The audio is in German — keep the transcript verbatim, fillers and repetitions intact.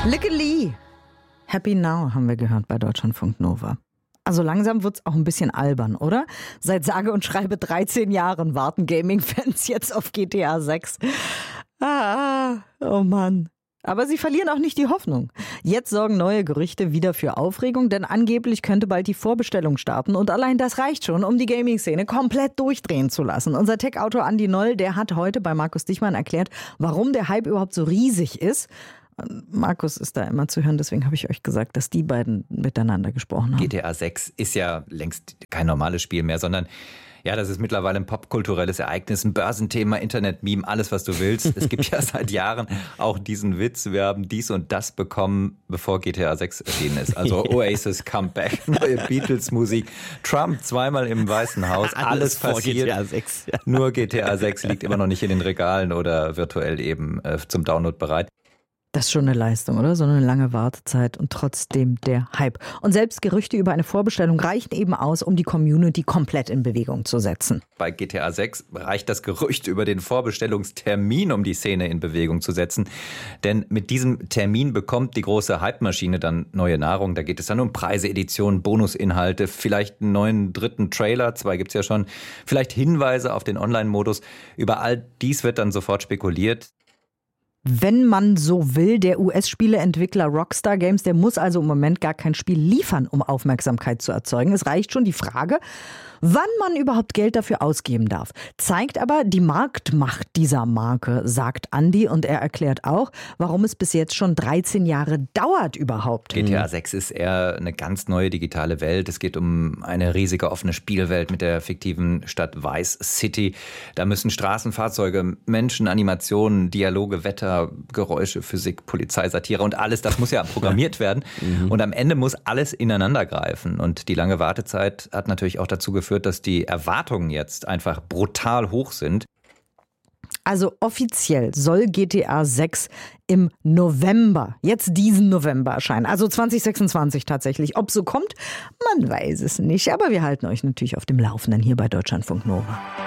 Lickeli. Happy Now haben wir gehört bei Deutschlandfunk Nova. Also langsam wird's auch ein bisschen albern, oder? Seit sage und schreibe dreizehn Jahren warten Gaming-Fans jetzt auf G T A sechs. Ah, oh Mann. Aber sie verlieren auch nicht die Hoffnung. Jetzt sorgen neue Gerüchte wieder für Aufregung, denn angeblich könnte bald die Vorbestellung starten. Und allein das reicht schon, um die Gaming-Szene komplett durchdrehen zu lassen. Unser Tech-Autor Andi Noll, der hat heute bei Markus Dichmann erklärt, warum der Hype überhaupt so riesig ist. Markus ist da immer zu hören, deswegen habe ich euch gesagt, dass die beiden miteinander gesprochen haben. G T A sechs ist ja längst kein normales Spiel mehr, sondern ja, das ist mittlerweile ein popkulturelles Ereignis, ein Börsenthema, Internet-Meme, alles, was du willst. Es gibt ja seit Jahren auch diesen Witz, wir haben dies und das bekommen, bevor G T A sechs erschienen ist. Also Oasis Comeback, neue Beatles-Musik, Trump zweimal im Weißen Haus, alles, alles passiert. G T A sechs, ja. Nur G T A sechs liegt immer noch nicht in den Regalen oder virtuell eben äh, zum Download bereit. Das ist schon eine Leistung, oder? So eine lange Wartezeit und trotzdem der Hype. Und selbst Gerüchte über eine Vorbestellung reichen eben aus, um die Community komplett in Bewegung zu setzen. Bei G T A sechs reicht das Gerücht über den Vorbestellungstermin, um die Szene in Bewegung zu setzen. Denn mit diesem Termin bekommt die große Hype-Maschine dann neue Nahrung. Da geht es dann um Preise, Editionen, Bonusinhalte, vielleicht einen neuen dritten Trailer, zwei gibt's ja schon, vielleicht Hinweise auf den Online-Modus. Über all dies wird dann sofort spekuliert. Wenn man so will, der U S-Spieleentwickler Rockstar Games, der muss also im Moment gar kein Spiel liefern, um Aufmerksamkeit zu erzeugen. Es reicht schon die Frage, wann man überhaupt Geld dafür ausgeben darf. Zeigt aber die Marktmacht dieser Marke, sagt Andi. Und er erklärt auch, warum es bis jetzt schon dreizehn Jahre dauert überhaupt. G T A sechs ist eher eine ganz neue digitale Welt. Es geht um eine riesige offene Spielwelt mit der fiktiven Stadt Vice City. Da müssen Straßenfahrzeuge, Menschen, Animationen, Dialoge, Wetter, Geräusche, Physik, Polizei, Satire und alles, das muss ja programmiert werden. Mhm. Und am Ende muss alles ineinander greifen. Und die lange Wartezeit hat natürlich auch dazu geführt, dass die Erwartungen jetzt einfach brutal hoch sind. Also offiziell soll G T A sechs im November, jetzt diesen November erscheinen. Also zwanzig sechsundzwanzig tatsächlich. Ob so kommt, man weiß es nicht. Aber wir halten euch natürlich auf dem Laufenden hier bei Deutschlandfunk Nova.